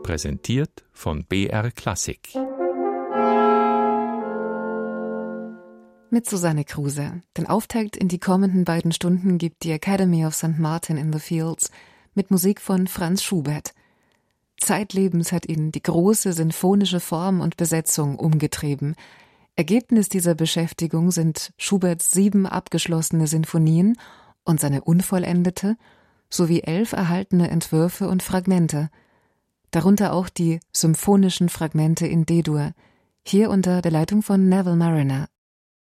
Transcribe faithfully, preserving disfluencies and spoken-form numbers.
Präsentiert von B R Klassik. Mit Susanne Kruse. Den Auftakt in die kommenden beiden Stunden gibt die Academy of Sankt Martin in the Fields mit Musik von Franz Schubert. Zeitlebens hat ihn die große sinfonische Form und Besetzung umgetrieben. Ergebnis dieser Beschäftigung sind Schuberts sieben abgeschlossene Sinfonien und seine unvollendete, sowie elf erhaltene Entwürfe und Fragmente, darunter auch die symphonischen Fragmente in D-Dur, hier unter der Leitung von Neville Marriner.